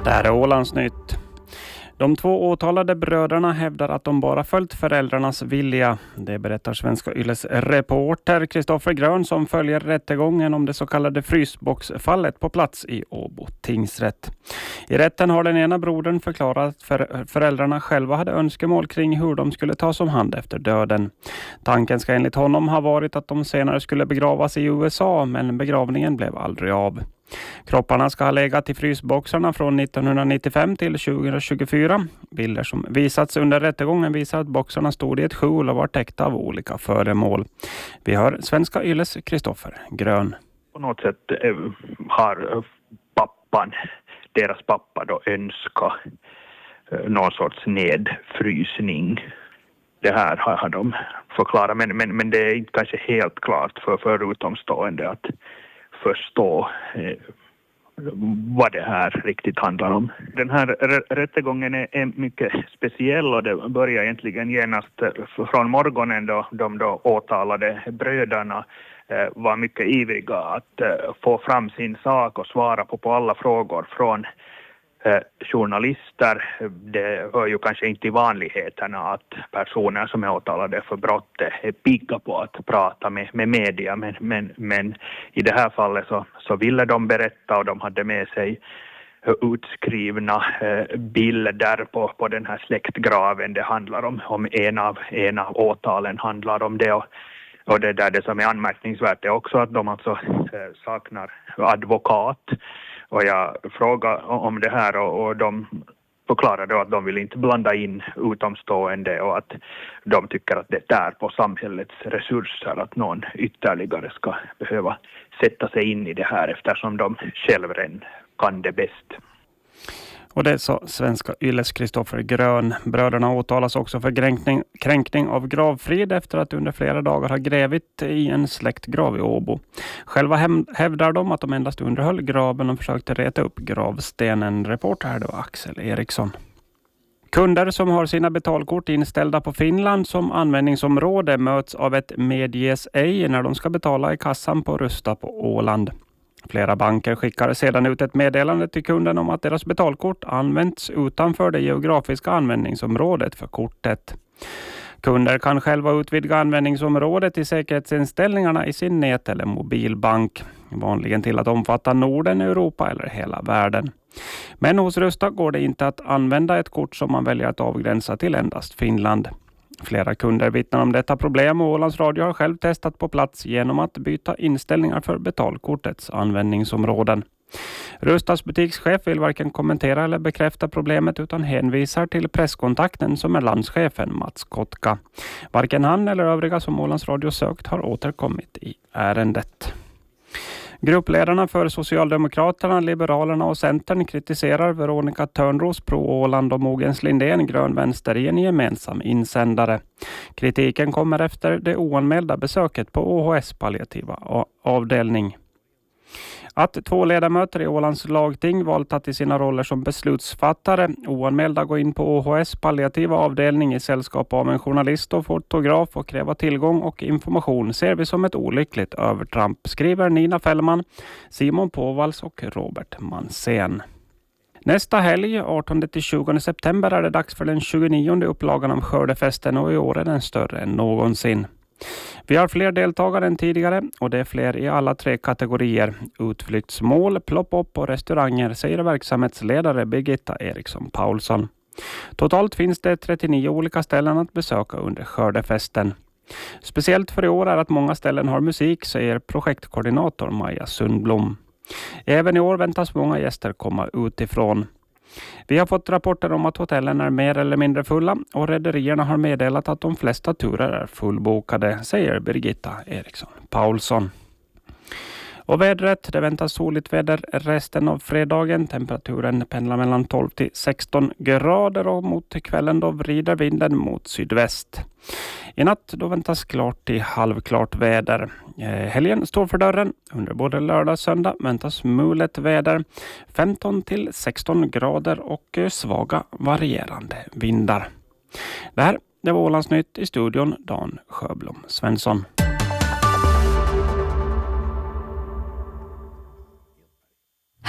Det här är Ålandsnytt. De två åtalade bröderna hävdar att de bara följt föräldrarnas vilja. Det berättar Svenska Yles reporter Kristoffer Grön som följer rättegången om det så kallade frysboxfallet på plats i Åbo tingsrätt. I rätten har den ena brodern förklarat att föräldrarna själva hade önskemål kring hur de skulle tas om hand efter döden. Tanken ska enligt honom ha varit att de senare skulle begravas i USA, men begravningen blev aldrig av. Kropparna ska ha legat i frysboxarna från 1995 till 2024. Bilder som visats under rättegången visar att boxarna stod i ett skjul och var täckta av olika föremål. Vi hör Svenska Yles Kristoffer Grön. På något sätt har deras pappa då önskat någon sorts nedfrysning. Det här har de förklarat, men det är inte kanske helt klart för utomstående att förstå vad det här riktigt handlar om. Den här rättegången är mycket speciell och det börjar egentligen genast från morgonen då de då åtalade bröderna var mycket ivriga att få fram sin sak och svara på alla frågor från journalister. Det hör ju kanske inte i vanligheterna att personer som är åtalade för brott är pigga på att prata med media, men i det här fallet så ville de berätta och de hade med sig utskrivna bilder på den här släktgraven. Det handlar om en av åtalen handlar om det och det som är anmärkningsvärt är också att de alltså saknar advokat. Och jag frågade om det här och de förklarade att de vill inte blanda in utomstående och att de tycker att det är på samhällets resurser att någon ytterligare ska behöva sätta sig in i det här eftersom de själva kan det bäst. Och det sa Svenska Yles Kristoffer Grön. Bröderna åtalas också för kränkning av gravfrid efter att under flera dagar ha grävit i en släktgrav i Åbo. Själva hävdar de att de endast underhöll graven och försökte reta upp gravstenen. Reporter här då Axel Eriksson. Kunder som har sina betalkort inställda på Finland som användningsområde möts av ett medges ej när de ska betala i kassan på Rusta på Åland. Flera banker skickar sedan ut ett meddelande till kunden om att deras betalkort används utanför det geografiska användningsområdet för kortet. Kunder kan själva utvidga användningsområdet i säkerhetsinställningarna i sin nät- eller mobilbank, vanligen till att omfatta Norden, Europa eller hela världen. Men hos Rusta går det inte att använda ett kort som man väljer att avgränsa till endast Finland. Flera kunder vittnar om detta problem och Ålands Radio har själv testat på plats genom att byta inställningar för betalkortets användningsområden. Rustas butikschef vill varken kommentera eller bekräfta problemet utan hänvisar till presskontakten som är landschefen Mats Kotka. Varken han eller övriga som Ålands Radio sökt har återkommit i ärendet. Gruppledarna för Socialdemokraterna, Liberalerna och Centern kritiserar Veronica Törnros Pro Åland och Mogens Lindén Grön Vänster i en gemensam insändare. Kritiken kommer efter det oanmälda besöket på OHS palliativa avdelning. Att två ledamöter i Ålands lagting valt att i sina roller som beslutsfattare oanmälda gå in på OHS palliativa avdelning i sällskap av en journalist och fotograf och kräva tillgång och information ser vi som ett olyckligt övertramp, skriver Nina Fällman, Simon Påvals och Robert Mansén. Nästa helg, 18-20 september, är det dags för den 29:e upplagan av Skördefesten och i år är den större än någonsin. Vi har fler deltagare än tidigare och det är fler i alla 3 kategorier. Utflyktsmål, plopp-upp och restauranger, säger verksamhetsledare Birgitta Eriksson Paulsson. Totalt finns det 39 olika ställen att besöka under Skördefesten. Speciellt för i år är att många ställen har musik, säger projektkoordinator Maja Sundblom. Även i år väntas många gäster komma utifrån. Vi har fått rapporter om att hotellen är mer eller mindre fulla och rederierna har meddelat att de flesta turer är fullbokade, säger Birgitta Eriksson Paulsson. Och vädret, det väntas soligt väder resten av fredagen. Temperaturen pendlar mellan 12 till 16 grader och mot kvällen då vrider vinden mot sydväst. I natt då väntas klart till halvklart väder. Helgen står för dörren. Under både lördag och söndag väntas mulet väder. 15 till 16 grader och svaga varierande vindar. Det var Ålandsnytt, i studion Dan Sjöblom Svensson.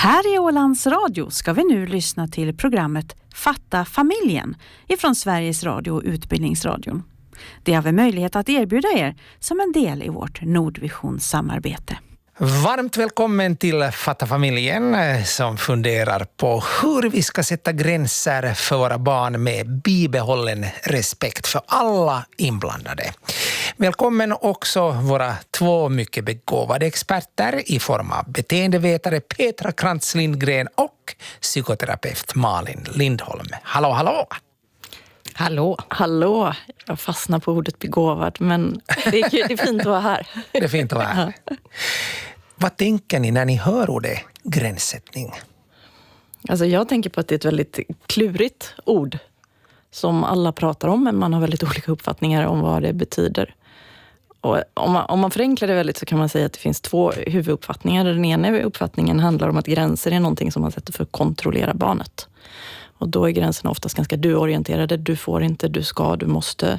Här i Ålands Radio ska vi nu lyssna till programmet Fatta familjen ifrån Sveriges Radio och Utbildningsradion. Det har vi möjlighet att erbjuda er som en del i vårt Nordvision-samarbete. Varmt välkommen till Fatta familjen som funderar på hur vi ska sätta gränser för våra barn med bibehållen respekt för alla inblandade. Välkommen också våra två mycket begåvade experter i form av beteendevetare Petra Krantz Lindgren och psykoterapeut Malin Lindholm. Hallå, hallå! Hallå. Hallå. Jag fastnar på ordet begåvad, men det är fint att vara här. Det är fint att vara här. Vad tänker ni när ni hör ordet gränssättning? Alltså jag tänker på att det är ett väldigt klurigt ord som alla pratar om, men man har väldigt olika uppfattningar om vad det betyder. Och om man förenklar det väldigt så kan man säga att det finns två huvuduppfattningar. Den ena uppfattningen handlar om att gränser är någonting som man sätter för att kontrollera barnet. Och då är gränserna oftast ganska du-orienterade. Du får inte, du ska, du måste.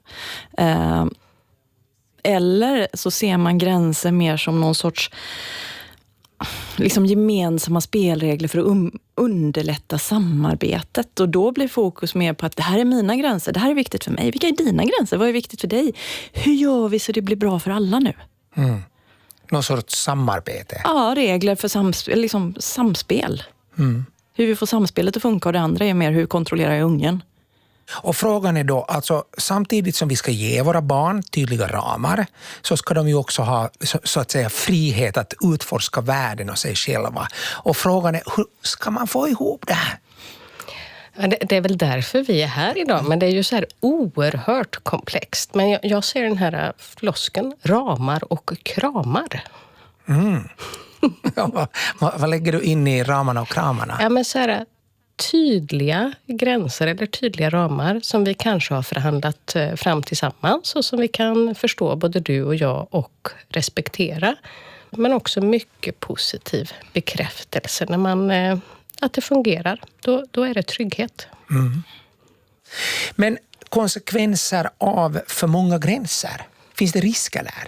Eller så ser man gränser mer som någon sorts liksom gemensamma spelregler för att underlätta samarbetet. Och då blir fokus mer på att det här är mina gränser. Det här är viktigt för mig. Vilka är dina gränser? Vad är viktigt för dig? Hur gör vi så det blir bra för alla nu? Någon sorts samarbete? Ja, regler för samspel. Hur vi får samspelet att funka, och det andra är mer hur kontrollerar jag ungen. Och frågan är då, alltså samtidigt som vi ska ge våra barn tydliga ramar så ska de ju också ha så att säga frihet att utforska världen och sig själva. Och frågan är, hur ska man få ihop det här? Det är väl därför vi är här idag, men det är ju så här oerhört komplext. Men jag ser den här flosken, ramar och kramar. Ja, vad lägger du in i ramarna och kramarna? Ja, men så här tydliga gränser eller tydliga ramar som vi kanske har förhandlat fram tillsammans och som vi kan förstå både du och jag och respektera. Men också mycket positiv bekräftelse när man att det fungerar. Då är det trygghet. Men konsekvenser av för många gränser, finns det risker där?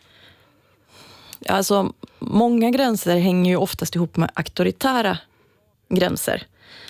Alltså, många gränser hänger ju oftast ihop med auktoritära gränser.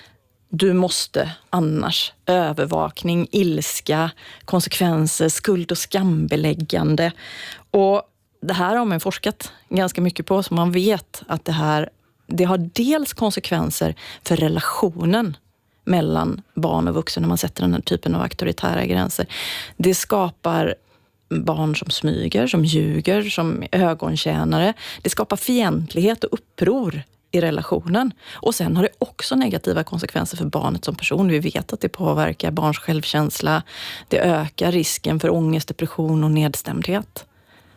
Du måste annars, övervakning, ilska, konsekvenser, skuld- och skambeläggande. Och det här har man forskat ganska mycket på, så man vet att det har dels konsekvenser för relationen mellan barn och vuxna när man sätter den här typen av auktoritära gränser. Det skapar barn som smyger, som ljuger, som ögontjänare. Det skapar fientlighet och uppror i relationen. Och sen har det också negativa konsekvenser för barnet som person. Vi vet att det påverkar barns självkänsla. Det ökar risken för ångest, depression och nedstämdhet.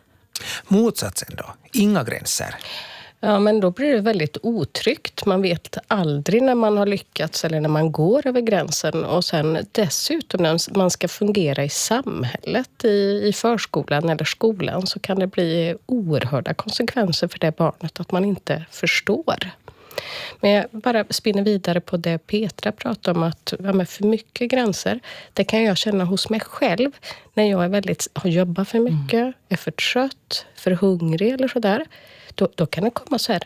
Motsatsen då? Inga gränser? Ja, men då blir det väldigt otryggt. Man vet aldrig när man har lyckats eller när man går över gränsen. Och sen dessutom när man ska fungera i samhället, i förskolan eller skolan, så kan det bli oerhörda konsekvenser för det barnet att man inte förstår. Men jag bara spinner vidare på det Petra pratade om, att för mycket gränser, det kan jag känna hos mig själv när jag har jobbat för mycket, är för trött, för hungrig eller sådär. Då kan det komma så här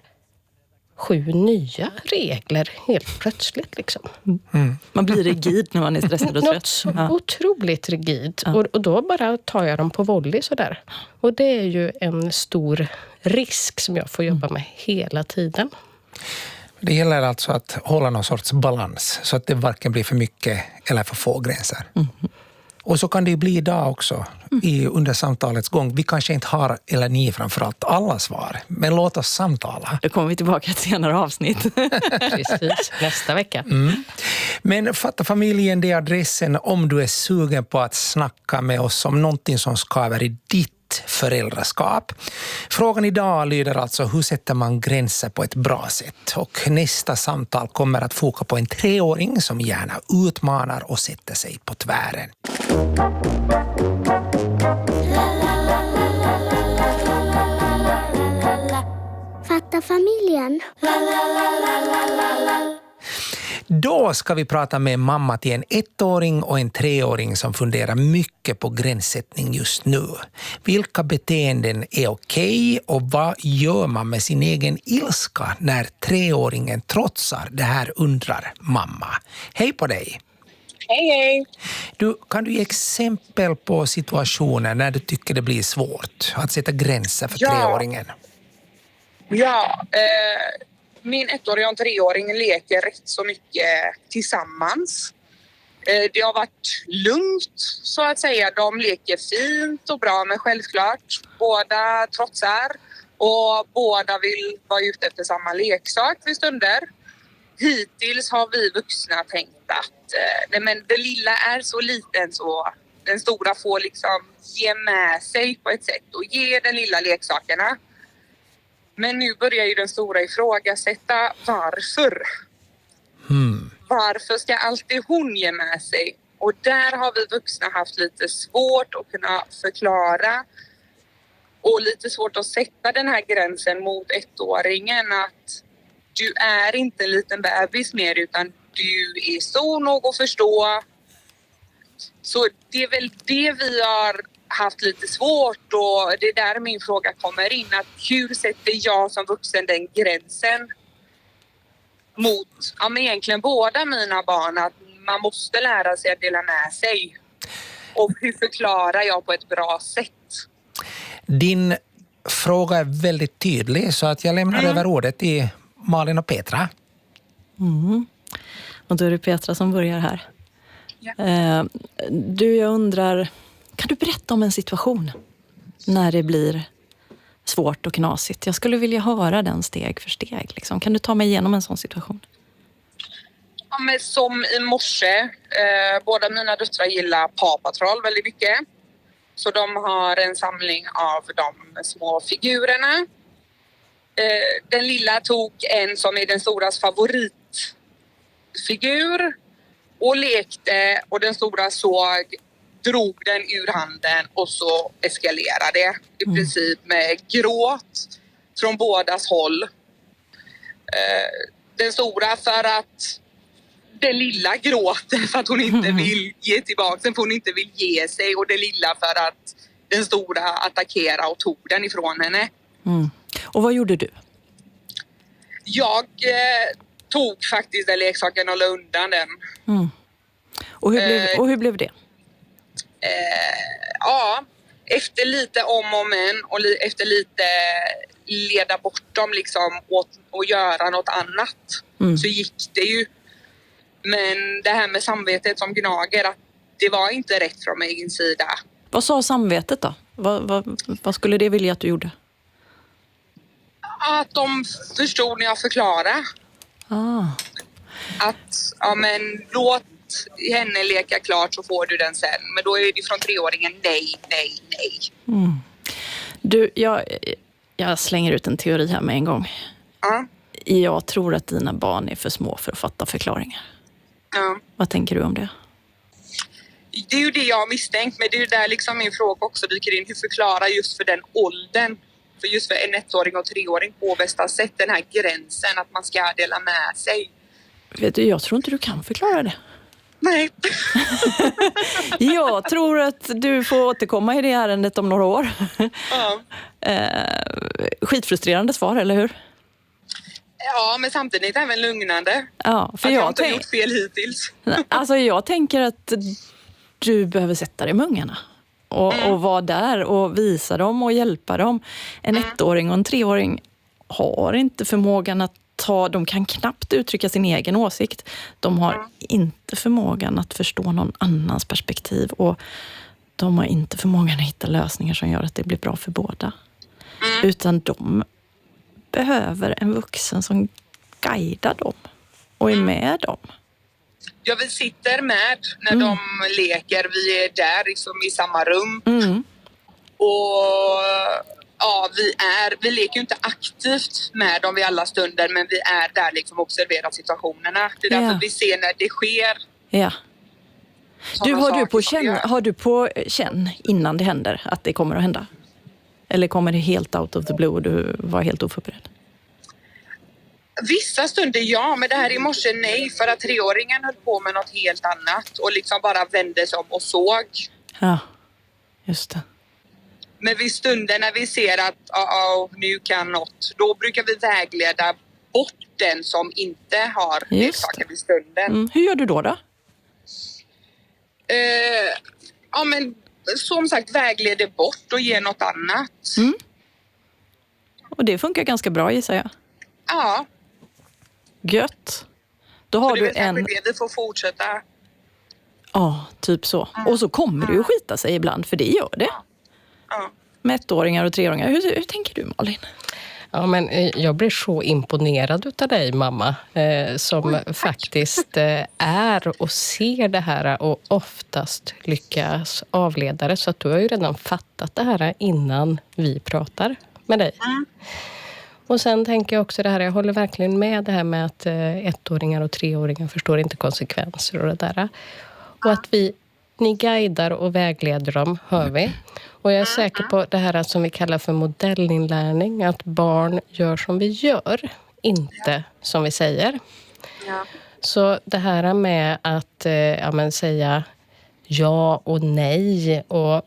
7 nya regler helt plötsligt liksom. Man blir rigid när man är stressad och trött. Otroligt rigid. Och då bara tar jag dem på volley sådär. Och det är ju en stor risk som jag får jobba med hela tiden. Det gäller alltså att hålla någon sorts balans så att det varken blir för mycket eller för få gränser. Och så kan det ju bli idag också under samtalets gång. Vi kanske inte har, eller ni framförallt, alla svar. Men låt oss samtala. Då kommer vi tillbaka till ett senare avsnitt. Precis, nästa vecka. Men Fatta familjen, det är adressen om du är sugen på att snacka med oss om någonting som skaver i ditt föräldraskap. Frågan idag lyder alltså: hur sätter man gränser på ett bra sätt? Och nästa samtal kommer att foka på en 3-åring som gärna utmanar och sätter sig på tvären. Fatta familjen. Då Då ska vi prata med mamma till en 1-åring och en 3-åring som funderar mycket på gränssättning just nu. Vilka beteenden är okej och vad gör man med sin egen ilska när 3-åringen trotsar det här, undrar mamma. Hej på dig! Hej! Kan du ge exempel på situationer när du tycker det blir svårt att sätta gränser för 3-åringen? Ja, min 1-åring och 3-åring leker rätt så mycket tillsammans. Det har varit lugnt så att säga. De leker fint och bra, men självklart båda trotsar och båda vill vara ute efter samma leksak vid stunder. Hittills har vi vuxna tänkt att men det lilla är så liten så den stora får liksom ge med sig på ett sätt och ge den lilla leksakerna. Men nu börjar ju den stora ifrågasätta varför. Varför ska alltid hon ge med sig? Och där har vi vuxna haft lite svårt att kunna förklara och lite svårt att sätta den här gränsen mot 1-åringen att du är inte en liten bebis mer utan du är så nog att förstå. Så det är väl det vi har haft lite svårt och det är där min fråga kommer in. Att hur sätter jag som vuxen den gränsen mot egentligen båda mina barn att man måste lära sig att dela med sig. Och hur förklarar jag på ett bra sätt? Din fråga är väldigt tydlig så att jag lämnar över ordet till Malin och Petra. Och då är det Petra som börjar här. Ja. Jag undrar, kan du berätta om en situation när det blir svårt och knasigt? Jag skulle vilja höra den steg för steg. Liksom. Kan du ta mig igenom en sån situation? Ja, men som i morse, båda mina döttrar gillar Paw Patrol väldigt mycket. Så de har en samling av de små figurerna. Den lilla tog en som är den storas favoritfigur och lekte och den stora drog den ur handen och så eskalerade det i princip med gråt från bådas håll. Den stora för att den lilla gråter för att hon inte vill ge tillbaka den, för hon inte vill ge sig, och den lilla för att den stora attackerade och tog den ifrån henne. Och vad gjorde du? Jag tog faktiskt den leksaken och la undan den. Och hur blev det? Efter lite om och men och efter lite leda bort dem liksom och göra något annat så gick det ju. Men det här med samvetet som gnager, att det var inte rätt från min sida. Vad sa samvetet då? Vad skulle det vilja att du gjorde? Att de förstod när jag förklarade. Att låt henne leka klart så får du den sen. Men då är det från 3-åringen nej. Du, jag slänger ut en teori här med en gång. Jag tror att dina barn är för små för att fatta förklaringar. Vad tänker du om det? Det är ju det jag har misstänkt, men det är ju där liksom min fråga också dyker in. Hur förklara just för den åldern, för just för en 1-åring och 3-åring på bästa sätt, den här gränsen att man ska dela med sig. Vet du, jag tror inte du kan förklara det. Nej. Jag tror att du får återkomma i det ärendet om några år. Skitfrustrerande svar, eller hur? Ja, men samtidigt även lugnande. Ja, för jag har inte gjort fel hittills. Alltså jag tänker att du behöver sätta dig med ungarna. Och vara där och visa dem och hjälpa dem. En 1-åring och en 3-åring har inte förmågan att de kan knappt uttrycka sin egen åsikt. De har inte förmågan att förstå någon annans perspektiv. Och de har inte förmågan att hitta lösningar som gör att det blir bra för båda. Utan de behöver en vuxen som guidar dem och är med dem. Ja, vi sitter med när de leker. Vi är där liksom i samma rum. Och vi leker ju inte aktivt med dem vid alla stunder, men vi är där liksom och observerar situationerna. Det är därför vi ser när det sker. Ja. Har du på känn innan det händer att det kommer att hända? Eller kommer det helt out of the blue och du var helt oförberedd? Vissa stunder ja, men det här i morse nej, för att 3-åringen höll på med något helt annat och liksom bara vände sig om och såg. Ja, just det. Men vid stunder när vi ser att nu kan något, då brukar vi vägleda bort den som inte har leksaker vid stunden. Hur gör du då? Ja, men som sagt vägleder bort och ger något annat. Och det funkar ganska bra, gissar jag. Ja. Gött. Då har du en... Det vi får fortsätta. Ja, typ så. Och så kommer det ju skita sig ibland, för det gör det. Ja. Med 1-åringar och 3-åringar. Hur tänker du, Malin? Ja, men jag blir så imponerad utav dig, mamma, som faktiskt är och ser det här och oftast lyckas avleda det. Så att du har ju redan fattat det här innan vi pratar med dig. Och sen tänker jag också det här, jag håller verkligen med det här med att 1-åringar och 3-åringar förstår inte konsekvenser och det där. Och att ni guidar och vägleder dem, hör vi. Och jag är säker på det här som vi kallar för modellinlärning. Att barn gör som vi gör, inte som vi säger. Ja. Så det här med att säga ja och nej och